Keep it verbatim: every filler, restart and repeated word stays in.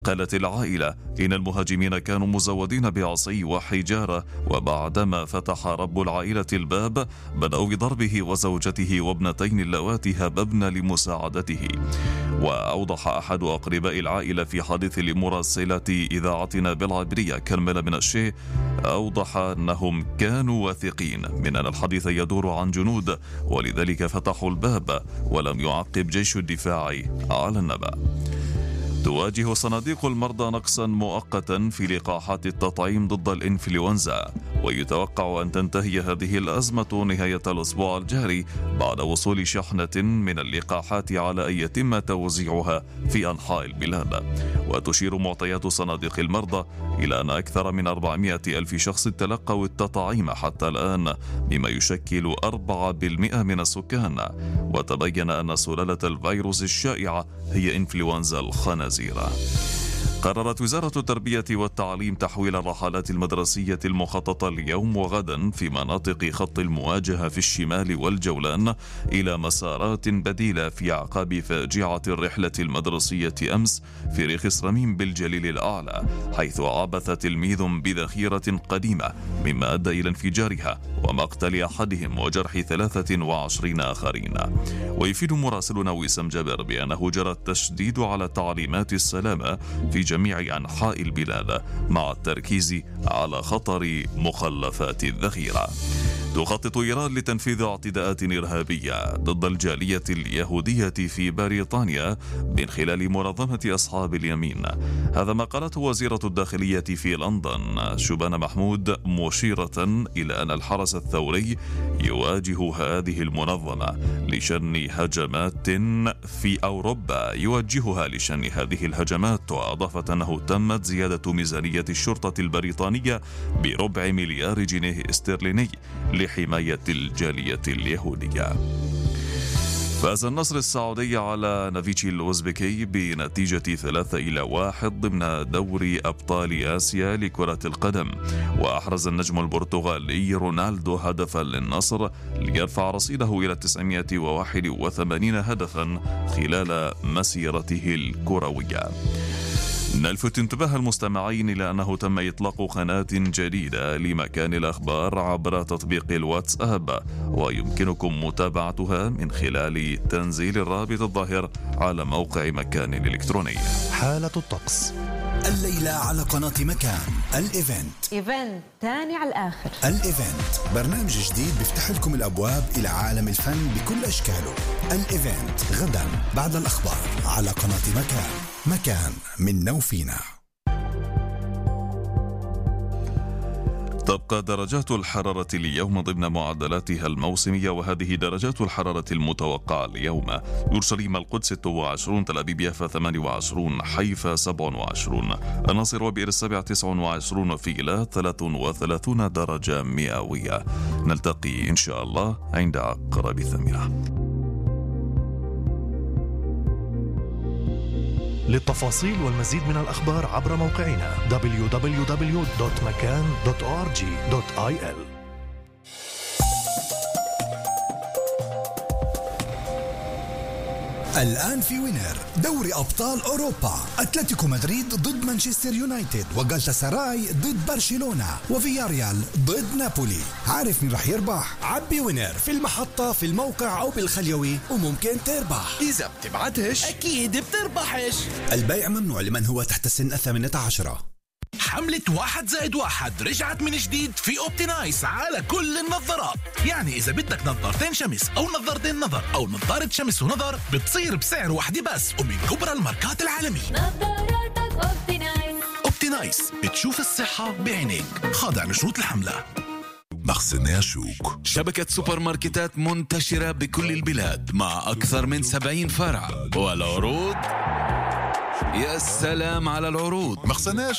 قالت العائلة إن المهاجمين كانوا مزودين بعصي وحجارة، وبعدما فتح رب العائلة الباب بدأوا بضربه وزوجته وابنتين اللواتي هببن لمساعدته. وأوضح أحد أقرباء العائلة في حديث لمراسلة إذاعتنا بالعبرية كرمل من الشيء، أوضح أنهم كانوا واثقين من أن الحديث يدور عن جنود، ولذلك فتحوا الباب ولم يعقب جيش الدفاع على النبأ. تواجه صناديق المرضى نقصا مؤقتا في لقاحات التطعيم ضد الإنفلونزا، ويتوقع أن تنتهي هذه الأزمة نهاية الأسبوع الجاري بعد وصول شحنة من اللقاحات على أن يتم توزيعها في أنحاء البلاد. وتشير معطيات صناديق المرضى إلى أن أكثر من أربعمائة ألف شخص تلقوا التطعيم حتى الآن، مما يشكل أربعة بالمئة من السكان. وتبين أن سلالة الفيروس الشائعة هي إنفلونزا الخنازير. قررت وزارة التربية والتعليم تحويل الرحلات المدرسية المخططة اليوم وغدا في مناطق خط المواجهة في الشمال والجولان إلى مسارات بديلة في أعقاب فاجعة الرحلة المدرسية أمس في ريخ رميم بالجليل الأعلى، حيث عبث تلميذ بذخيرة قديمة مما أدى إلى انفجارها ومقتل أحدهم وجرح ثلاثة وعشرين آخرين. ويفيد مراسلنا وسام جابر بأنه جرى التشديد على تعليمات السلامة في جميع أنحاء البلاد مع التركيز على خطر مخلفات الذخيرة. تخطط إيران لتنفيذ اعتداءات إرهابية ضد الجالية اليهودية في بريطانيا من خلال منظمة أصحاب اليمين. هذا ما قالته وزيرة الداخلية في لندن شبان محمود، مشيرة إلى أن الحرس الثوري يواجه هذه المنظمة لشن هجمات في أوروبا يوجهها لشن هذه الهجمات. وأضافت أنه تمت زيادة ميزانية الشرطة البريطانية بربع مليار جنيه استرليني لحماية الجالية اليهودية. فاز النصر السعودي على نافيتشي الأوزبكي بنتيجة ثلاثة إلى واحد ضمن دوري أبطال آسيا لكرة القدم. وأحرز النجم البرتغالي رونالدو هدفا للنصر ليرفع رصيده إلى تسعمائة وواحد وثمانين هدفا خلال مسيرته الكروية. نلفت انتباه المستمعين إلى أنه تم إطلاق قناة جديدة لمكان الأخبار عبر تطبيق الواتساب، ويمكنكم متابعتها من خلال تنزيل الرابط الظاهر على موقع مكان الإلكتروني. حالة الطقس الليلة على قناة مكان. الإيفنت إيفنت تاني على الآخر. الإيفنت برنامج جديد بيفتح لكم الأبواب إلى عالم الفن بكل أشكاله. الإيفنت غدا بعد الأخبار على قناة مكان. مكان منا وفينا. تبقى درجات الحرارة اليوم ضمن معدلاتها الموسمية، وهذه درجات الحرارة المتوقعة اليوم: يورشليم القدس ستة وعشرين، تل أبيب يافا ثمانية وعشرين، حيفا سبعة وعشرين، الناصر وبئر السبع تسعة وعشرين، وفيلا ثلاثة وثلاثين درجة مئوية. نلتقي إن شاء الله عند أقرب الثامنة. للتفاصيل والمزيد من الأخبار عبر موقعنا دبليو دبليو دبليو دوت مكان دوت أو آر جي دوت آي إل. الآن في وينر دوري أبطال أوروبا، أتلتيكو مدريد ضد مانشستر يونايتد، وغالتا سراي ضد برشلونة، وفياريال ضد نابولي. عارف مين رح يربح؟ عبي وينر في المحطة في الموقع أو بالخليوي وممكن تربح. إذا بتبعتش أكيد بتربحش. البيع ممنوع لمن هو تحت السن الثامنة عشرة. حملة واحد زائد واحد رجعت من جديد في أوبتينايس على كل النظارات. يعني إذا بدك نظارتين شمس أو نظارتين نظر أو نظارة شمس ونظر بتصير بسعر واحدة بس ومن كبرى الماركات العالمية. نظاراتك أوبتينايس. أوبتينايس بتشوف الصحة بعينيك، خاضع لشروط الحملة. مخزن شوك، شبكة سوبر ماركتات منتشرة بكل البلاد مع أكثر من سبعين فرع، والعروض يا سلام على العروض. مخزن